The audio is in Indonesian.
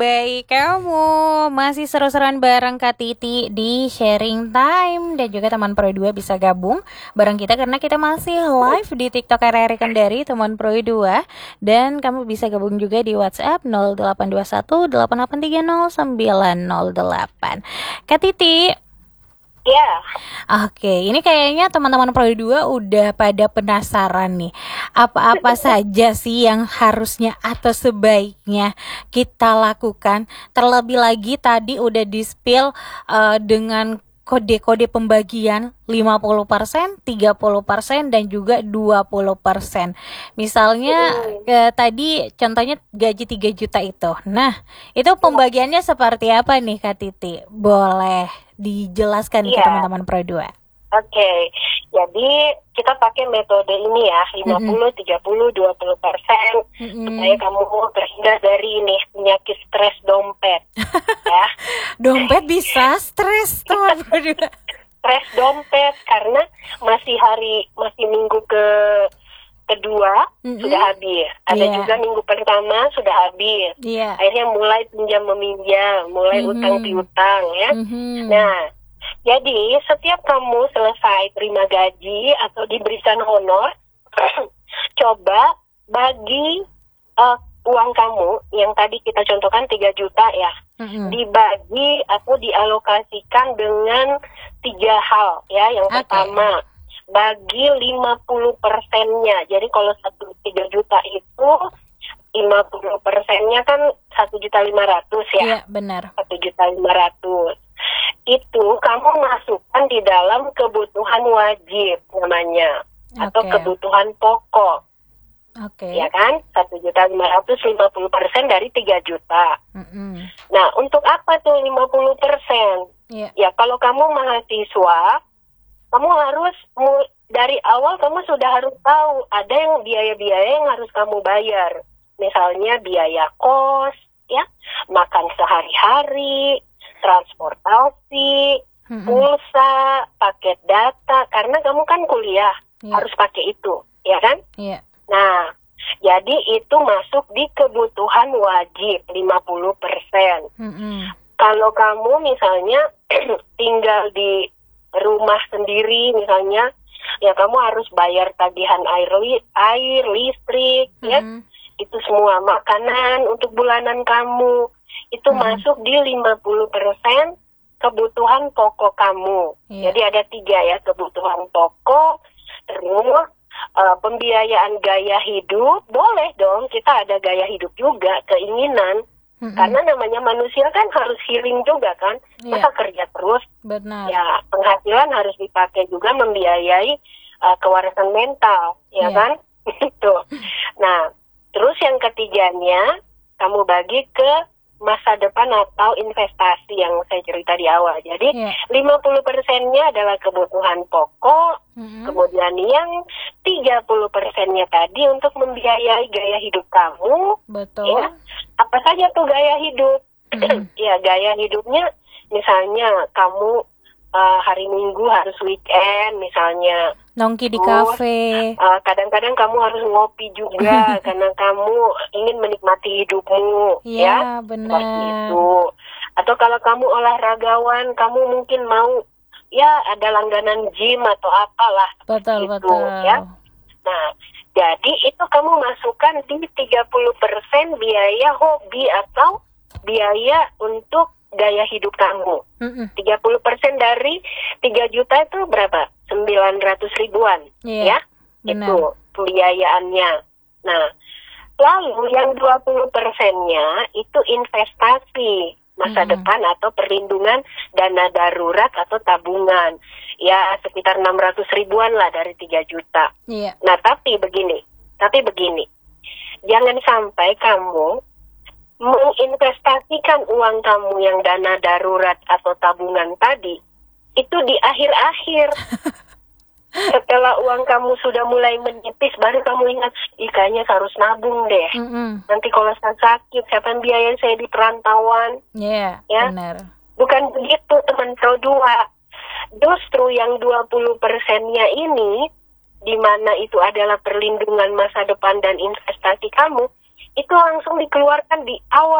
Baik, kamu masih seru-seruan bareng Kak Titi di Sharing Time. Dan juga teman Pro 2 bisa gabung bareng kita karena kita masih live di TikTok RRI Kendari teman Pro 2. Dan kamu bisa gabung juga di WhatsApp 0821 8830 908. Kak Titi, Ya, oke, ini kayaknya teman-teman Pro 2 udah pada penasaran nih. Apa-apa saja sih yang harusnya atau sebaiknya kita lakukan? Terlebih lagi tadi udah di-spill dengan kode-kode pembagian 50%, 30% dan juga 20%. Misalnya tadi contohnya gaji 3 juta itu. Nah, itu pembagiannya seperti apa nih Kak Titi? Boleh dijelaskan nih ke iya. teman-teman Pro 2. Oke. Jadi kita pakai metode ini ya, 50, 30, 20%, supaya kamu terhindar dari ini penyakit stres dompet. Ya, Dompet bisa stres teman Pro 2. stres dompet karena masih minggu kedua sudah habis. Ada juga minggu pertama sudah habis. Akhirnya mulai pinjam meminjam, mulai utang piutang ya. Nah, jadi setiap kamu selesai terima gaji atau diberikan honor, coba bagi uang kamu yang tadi kita contohkan 3 juta ya, dibagi atau dialokasikan dengan 3 hal ya. Yang pertama, bagi 50%-nya. Jadi kalau 3 juta itu 50%-nya kan 1.500.000 ya. Iya, benar. 1.500.000. Itu kamu masukkan di dalam kebutuhan wajib namanya, atau kebutuhan pokok. Ya kan? 1.500.000 50% dari 3 juta. Nah, untuk apa tuh 50%? Ya kalau kamu mahasiswa, kamu harus dari awal kamu sudah harus tahu ada yang biaya-biaya yang harus kamu bayar. Misalnya biaya kos, ya, makan sehari-hari, transportasi, pulsa, paket data, karena kamu kan kuliah, harus pakai itu, ya kan? Nah, jadi itu masuk di kebutuhan wajib 50%. Kalau kamu misalnya tinggal di rumah sendiri misalnya, ya kamu harus bayar tagihan air, listrik, ya, itu semua makanan untuk bulanan kamu, itu masuk di 50% kebutuhan pokok kamu. Jadi ada 3 ya, kebutuhan pokok, terus pembiayaan gaya hidup, boleh dong, kita ada gaya hidup juga, keinginan. Karena namanya manusia kan harus healing juga kan, masa kerja terus. Benar. Ya penghasilan harus dipakai juga membiayai kewarasan mental, ya kan? Itu. Nah, terus yang ketiganya kamu bagi ke masa depan atau investasi yang saya cerita di awal. Jadi 50%-nya adalah kebutuhan pokok, kemudian yang 30%-nya tadi untuk membiayai gaya hidup kamu. Betul. Ya, apa saja tuh gaya hidup? Ya, gaya hidupnya misalnya kamu hari Minggu harus weekend misalnya, nongki di kafe. Kadang-kadang kamu harus ngopi juga karena kamu ingin menikmati hidupmu, ya, benar. seperti itu. Atau kalau kamu olahragawan, kamu mungkin mau ya ada langganan gym atau apalah, betul. Ya. Nah, jadi itu kamu masukkan di 30% biaya hobi atau biaya untuk gaya hidup kamu. 30% dari 3 juta itu berapa? 900 ribuan, ya? Benar. Itu pembiayaannya. Nah, lalu yang 20%-nya itu investasi masa depan atau perlindungan dana darurat atau tabungan. Ya, sekitar 600 ribuan lah dari 3 juta. Nah, tapi begini. Jangan sampai kamu menginvestasikan uang kamu yang dana darurat atau tabungan tadi itu di akhir-akhir. Setelah uang kamu sudah mulai menipis, baru kamu ingat, kayaknya harus nabung deh. Nanti kalau saya sakit, siapa yang biayain saya di perantauan? Ya, benar. Bukan begitu teman Pro 2. Justru yang 20%-nya ini, di mana itu adalah perlindungan masa depan dan investasi kamu, itu langsung dikeluarkan di awal.